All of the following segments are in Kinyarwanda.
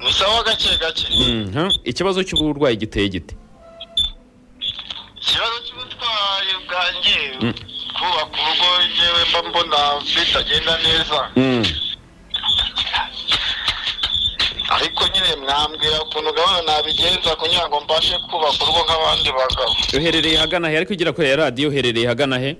ni sawa gake gake. Ikibazo cy'uburwayi giteye gite? Ikibazo cy'ubutwayi bwanjye kubaka urugo yewe mba mbona bitagenda neza. Ariko nyine mwambwira ukuntu gahunda nabigenza kugira ngo mbashe kubaka urugo nk'abandi bagabo. Uherereye hagana he? Ariko ugira ko ya radio uherereye hagana he?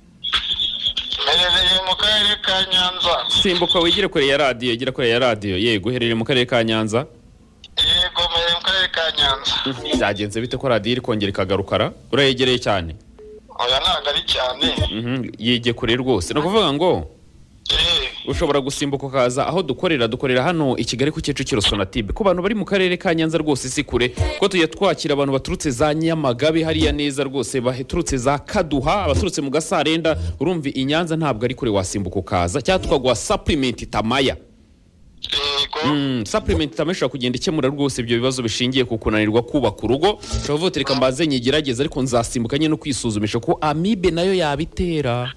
Mperereye mu karere ka Nyanza. Simbuka wigire kure ya radio, gira kure ya radio. Yego uherereye mu karere ka Nyanza? Yego mu karere ka Nyanza. Byagenze bite ko radio iri kongera ikagarukara? Urayegereye cyane? Oya ntabwo ari cyane. Yige kure rwose. No kuvuga ngo ushobora gusimbuka ukaza aho dukorera hano i Kigali ku Kicukiro Sonatube. Ku bantu bari mu karere ka Nyanza rwose si kure ko tuye twakira abantu baturutse za Nyamagabe hariya neza rwose, baturutse za Kaduha, abaturutse mu Gasarenda. Urumva i Nyanza ntabwo ari kure, wasimbuka ukaza cyangwa tukagwa supplement Tamaya. Supplement Tamaya kugenda ikemura rwose ibyo bibazo bishingiye ku kunanirwa kubaka urugo. Ushobora reka mbaze nyigerageza, ariko nzasimbuka nyine no kwisuzumisha ko amibe nayo yabitera.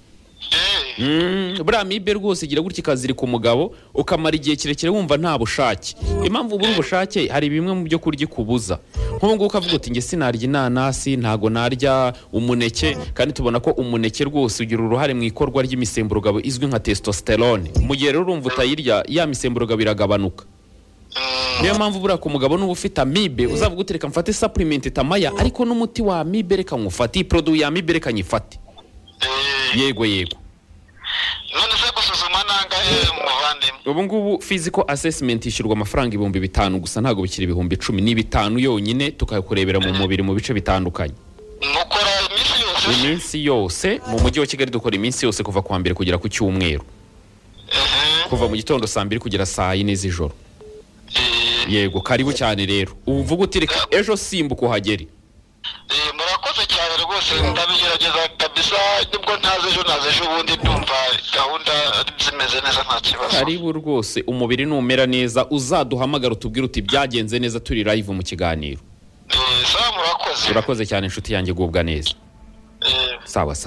Buriya amibe rwose igira gutya ikazirika umugabo ukamara igihe kirekire wumva nta bushake. Impamvu buri bushake, hari bimwe mu byo kurya ikubuza. Nk'ubu ngubu ukavuga uti nge sinarya inanasi, ntago narya umuneke, kandi tubona ko umuneke rwose ugira uruhare mu ikorwa ry'imisemburo izwi nka testosterone. Mu gihe rero urumva utayirya, ya misemburo iragabanuka. Niyo mpamvu buriya ku mugabo n'uba ufite amibe uzavuga uti reka mfate supplement Tamaya, ariko n'umuti wa amibe reka nkufate, produit ya amibe reka nyifate. Yego none se gusuzuma nangahe muvandimwe? Ubu ngubu physical assessment ishyurwa amafaranga 5,000 gusa, ntago bikiri 10,000, ni 5 yonyine tukakurebera mu mubiri mu bice bitandukanye. Mukora iminsi yose mu mujyi wa Kigali, dukora iminsi yose kuva kwa mbere kugera ku cyumweru. Kuva mu gitondo saa 2 kugera saa 4 z'ijoro. Yego karibu cyane rero. Uvuga uti reka ejo simbuka uhagere. Murakoze cyane rwose, ndabigerageza kabisa, nibwo ntaze ejo ubundi ndumva gahunda zimeze neza nta kibazo. Karibu rwose, umubiri numera neza uzaduhamagara utubwire uti byagenze neza, turi live mu kiganiro. Sawa murakoze. Urakoze cyane inshuti yanjye, gubwa neza. Sawa.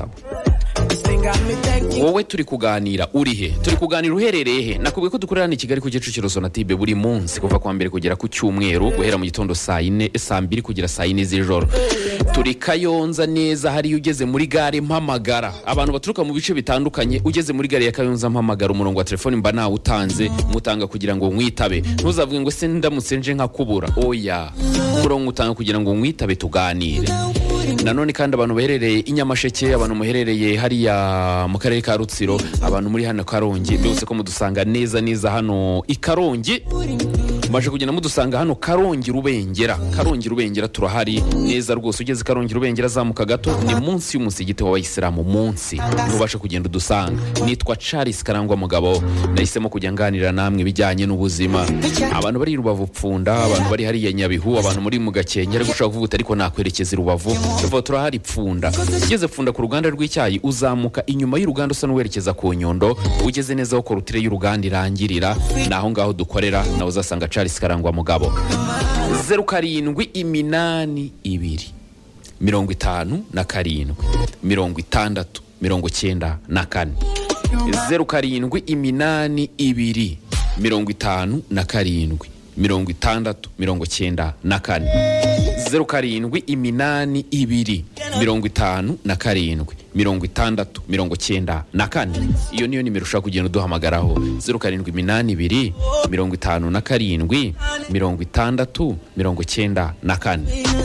Wowe turi kuganira uri he? Turi kuganira uherereye he? Nakubwiye ko dukorera ni Kigali ku Kicukiro Sonatube buri munsi kuva kwa mbere kugera ku cyumweru, guhera mu gitondo saa 2 kugera saa 4 z'ijoro. Turi Kayonza neza, hari ugeze muri gare Mpamagara. Abantu baturuka mu bice bitandukanye, ugeze muri gare ya Kayonza Mpamagara, umurongo wa telefone mba nawe utanze, mutanga kugira ngo mwitabe. Ntuzavuge ngo se ndamutse nje nkakubura. Oya, umurongo utanga kugira ngo mwitabe tuganire. Nanone kandi abantu baherereye i Nyamasheke, abantu muherereye hariya mu karere ka Rutsiro, abantu muri hano Karongi, byose ko mudusanga neza hano i Karongi. Maje kugenda mudusanga hano Karongi Rubengera turahari neza rwose. Ugeze Karongi Rubengera zamuka gato, ni munsi y'umusigiti w'Abayisilamu munsi, ntubashe kugenda udusanga. Nitwa Charles Karangwa Mugabo, nahisemo kujya nganira namwe bijyanye n'ubuzima. Abantu bari Rubavu Pfunda, abantu bari hariya Nyabihu, abantu muri mu Gakenke, ari gushaka kuvuga ariko nakwerekeza Rubavu, tuva turahari Pfunda. Ugeze Pfunda ku ruganda rw'icyayi, uzamuka inyuma y'uruganda usa n'uwerekeza ku Nyundo, ugeze neza aho korutire y'uruganda irangirira, naho ngaho dukorera, nawe uzasanga Charles Karangwa Mugabo. 0782 57 64 0782 57 64 0782 iyo niyo nimero ushaka kugenda uduhamagaraho. 0782 57 64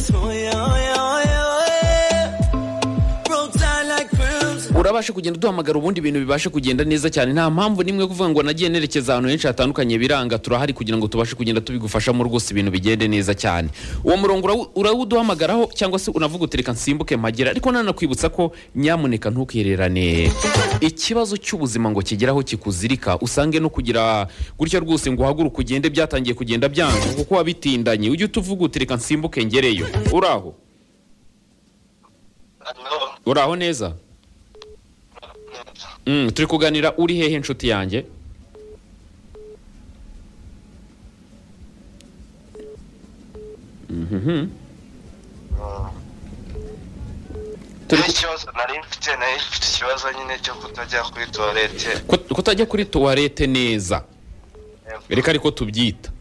urabasha kugenda uduhamagara, ubundi ibintu bibashe kugenda neza cyane. Nta mpamvu nimwe kuvuga ngo nagiye nerekeza ahantu henshi hatandukanye biranga. Turahari kugira ngo tubashe kugenda tubigufashamo rwose, ibintu bigende neza cyane. Uwo murongo urawuduhamagaraho, cyangwa se unavuga utereka nsimbuke mpagera. Ariko nanakwibutsa ko nyamuneka ntukihererane ikibazo cy'ubuzima ngo kigeraho kikuzirika, usange no kugira gutya rwose ngo uhaguruke ugende byatangiye kugenda byanga kuko wabitindanye. Ujye utuvuga utereka nsimbuke ngereyo. Uraho neza? Turi kuganira uri hehe inshuti yanjye? Ikibazo nari mfite ikibazo nyine cyo kutajya kuri toilette. Kutajya kuri toilette neza. Reka ariko tubyita.